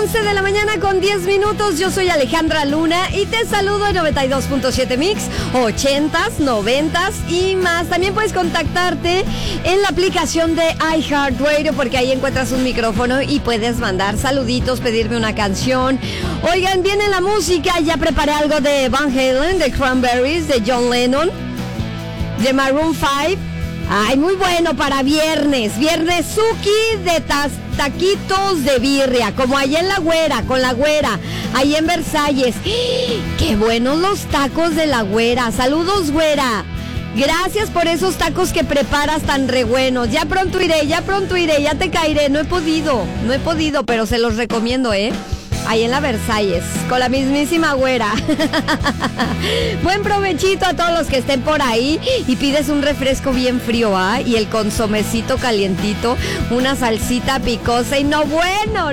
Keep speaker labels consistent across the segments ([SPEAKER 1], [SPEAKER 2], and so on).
[SPEAKER 1] 11 de la mañana con 10 minutos. Yo soy Alejandra Luna y te saludo en 92.7 Mix, 80s, 90s y más. También puedes contactarte en la aplicación de iHeartRadio porque ahí encuentras un micrófono y puedes mandar saluditos, pedirme una canción. Oigan, viene la música. Ya preparé algo de Van Halen, de Cranberries, de John Lennon, de Maroon 5. Ay, muy bueno para viernes. Viernes Suki de taquitos de birria, como allá en La Güera, con La Güera, ahí en Versalles. ¡Qué buenos los tacos de La Güera! ¡Saludos, Güera! Gracias por esos tacos que preparas tan re buenos. Ya pronto iré, ya te caeré. No he podido, pero se los recomiendo, ahí en la Versalles, con la mismísima Güera. Buen provechito a todos los que estén por ahí. Y pides un refresco bien frío, y el consomecito calientito, una salsita picosa y no bueno.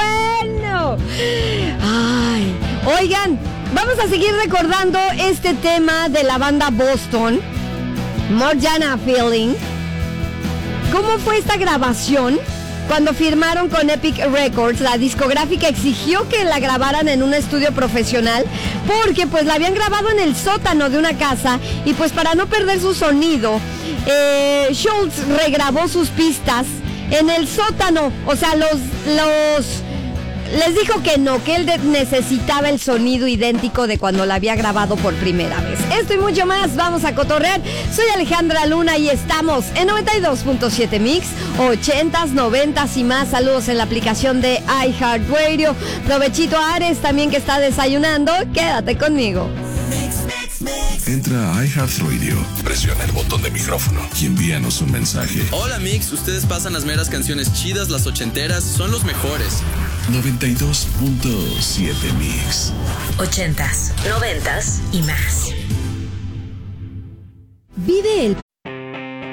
[SPEAKER 1] Ay, oigan, vamos a seguir recordando este tema de la banda Boston, More Than a Feeling. ¿Cómo fue esta grabación? Cuando firmaron con Epic Records, la discográfica exigió que la grabaran en un estudio profesional porque pues la habían grabado en el sótano de una casa y pues para no perder su sonido, Schultz regrabó sus pistas en el sótano. O sea, les dijo que no, que él necesitaba el sonido idéntico de cuando la había grabado por primera vez. Esto y mucho más, vamos a cotorrear. Soy Alejandra Luna y estamos en 92.7 Mix, 80s, 90s y más. Saludos en la aplicación de iHeartRadio. Provechito a Ares también que está desayunando. Quédate conmigo.
[SPEAKER 2] Entra a iHeartRadio, presiona el botón de micrófono y envíanos un mensaje.
[SPEAKER 3] Hola Mix, ustedes pasan las meras canciones chidas, las ochenteras, son los mejores.
[SPEAKER 2] 92.7 Mix,
[SPEAKER 4] 80s, 90s y más.
[SPEAKER 1] Vive el